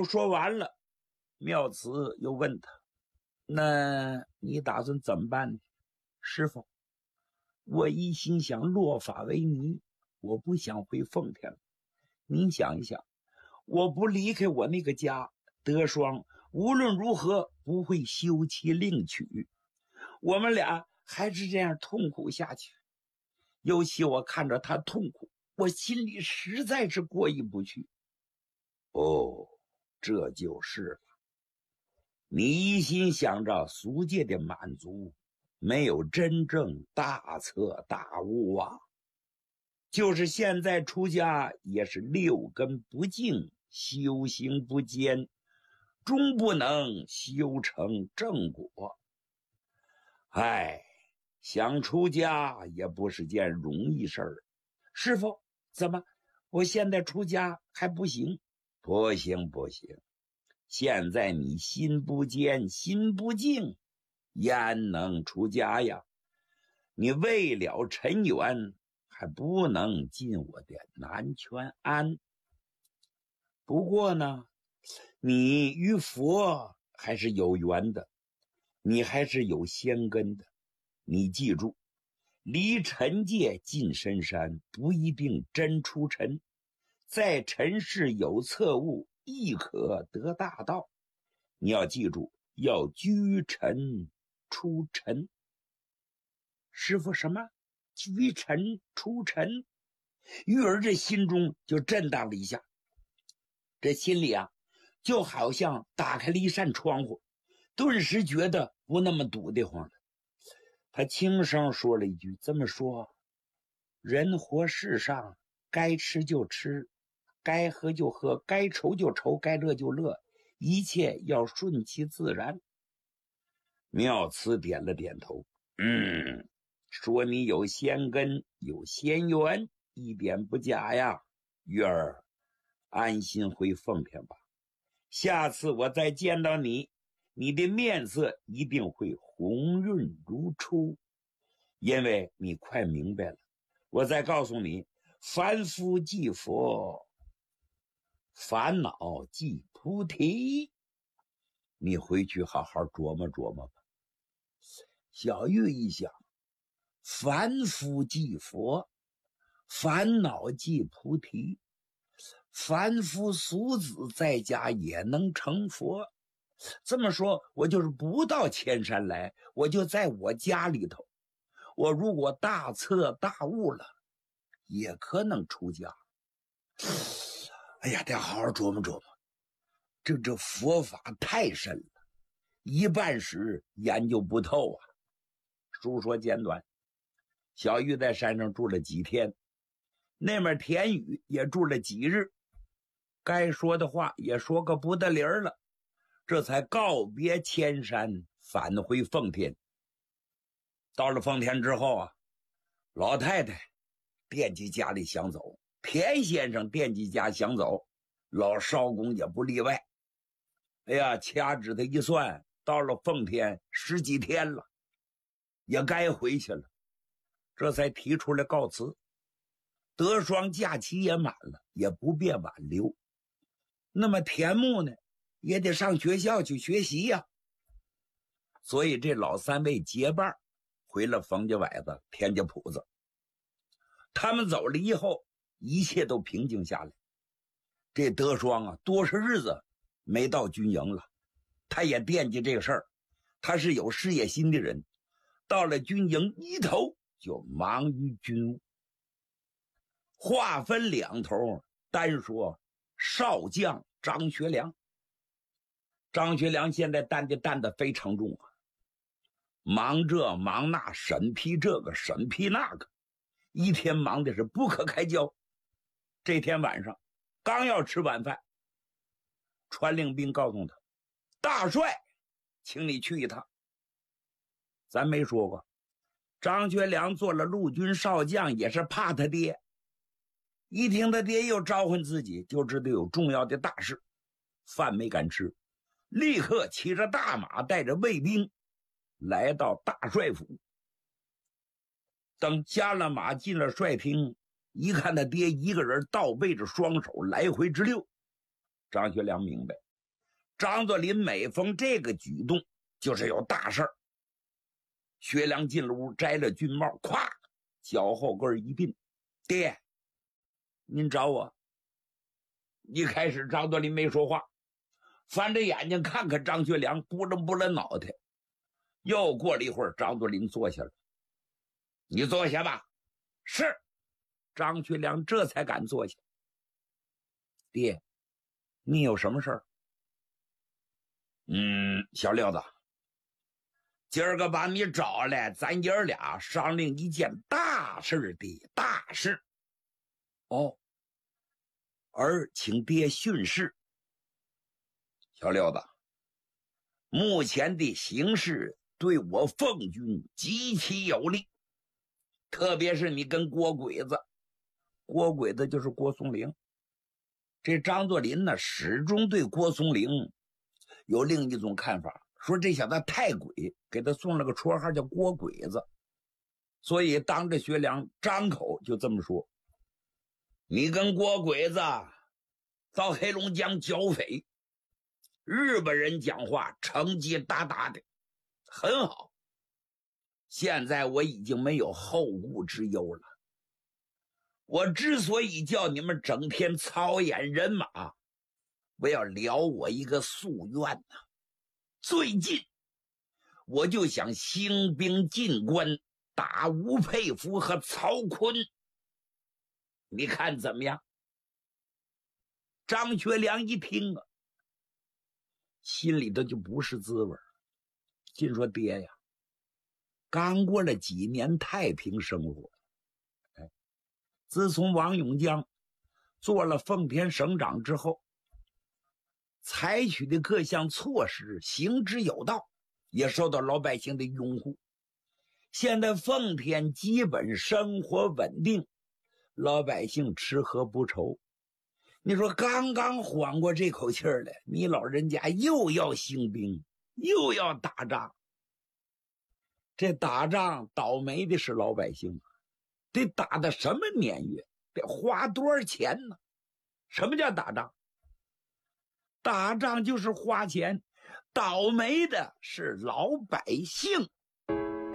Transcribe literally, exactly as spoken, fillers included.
都说完了，妙慈又问他：“那你打算怎么办呢？”师傅，我一心想落发为尼，我不想回奉天了。您想一想，我不离开我那个家，德双无论如何不会休妻另娶，我们俩还是这样痛苦下去。尤其我看着他痛苦，我心里实在是过意不去。哦，这就是了。你一心想着俗界的满足，没有真正大彻大悟啊。就是现在出家也是六根不净，修行不坚，终不能修成正果。唉，想出家也不是件容易事儿。师父，怎么我现在出家还不行？不行不行，现在你心不坚心不静，焉能出家呀？你为了尘缘，还不能进我的南泉庵。不过呢，你与佛还是有缘的，你还是有仙根的。你记住，离尘界进深山，不一定真出尘，在尘世有测悟，亦可得大道。你要记住，要居尘出尘。师父，什么居尘出尘？玉儿这心中就震荡了一下，这心里啊就好像打开了一扇窗户，顿时觉得不那么堵得慌了。他轻声说了一句：“这么说，人活世上，该吃就吃，该喝就喝，该愁就愁，该乐就乐，一切要顺其自然。”妙慈点了点头，嗯，说你有仙根，有仙缘，一点不假呀。玉儿，安心回奉天吧。下次我再见到你，你的面色一定会红润如初，因为你快明白了。我再告诉你，凡夫即佛，烦恼即菩提。你回去好好琢磨琢磨吧。小玉一想，凡夫即佛，烦恼即菩提，凡夫俗子在家也能成佛。这么说，我就是不到千山来，我就在我家里头，我如果大彻大悟了，也可能出家。哎呀，得好好琢磨琢磨，这这佛法太深了，一半时研究不透啊。书说简短，小玉在山上住了几天，那面田宇也住了几日，该说的话也说个不得理儿了，这才告别千山，返回奉天。到了奉天之后啊，老太太惦记家里想走，田先生惦记家想走，老艄公也不例外。哎呀，掐指他一算，到了奉天十几天了，也该回去了，这才提出来告辞。德双假期也满了，也不便挽留。那么田木呢，也得上学校去学习呀、啊。所以这老三位结伴回了冯家崴子、田家铺子。他们走了以后，一切都平静下来。这德双啊，多少日子没到军营了，他也惦记这个事儿。他是有事业心的人，到了军营一头就忙于军务。话分两头，单说少将张学良。张学良现在担的担子非常重啊，忙这忙那，审批这个审批那个，一天忙的是不可开交。这天晚上刚要吃晚饭，传令兵告诉他，大帅请你去一趟。咱没说过，张学良做了陆军少将也是怕他爹，一听他爹又召唤自己，就知道有重要的大事。饭没敢吃，立刻骑着大马带着卫兵来到大帅府。等加了马进了帅厅，一看他爹一个人倒背着双手来回直溜，张学良明白张作霖每逢这个举动，就是有大事儿。薛良进了屋，摘了军帽，咵，脚后跟一并，爹，您找我。一开始张作霖没说话，翻着眼睛看看张学良，拨了拨了脑袋。又过了一会儿，张作霖坐下了。你坐下吧。是。张学良这才敢坐下。爹，你有什么事儿？嗯，小六子，今儿个把你找来，咱爷儿俩商量一件大事的大事。哦，儿请爹训示。小六子，目前的形势对我奉军极其有利，特别是你跟郭鬼子，郭鬼子就是郭松龄。这张作霖呢，始终对郭松龄有另一种看法，说这小子太鬼，给他送了个绰号叫郭鬼子。所以当着薛良张口就这么说：你跟郭鬼子到黑龙江剿匪，日本人讲话成绩大大的，很好。现在我已经没有后顾之忧了。我之所以叫你们整天操演人马，我要聊我一个夙愿呐、啊。最近我就想兴兵进关，打吴佩孚和曹锟，你看怎么样？张学良一听啊，心里头就不是滋味，心说爹呀，刚过了几年太平生活，哎，自从王永江做了奉天省长之后，采取的各项措施行之有道，也受到老百姓的拥护。现在奉天基本生活稳定，老百姓吃喝不愁。你说刚刚缓过这口气儿来，你老人家又要兴兵，又要打仗。这打仗倒霉的是老百姓，得打的什么年月，得花多少钱呢？什么叫打仗？打仗就是花钱，倒霉的是老百姓。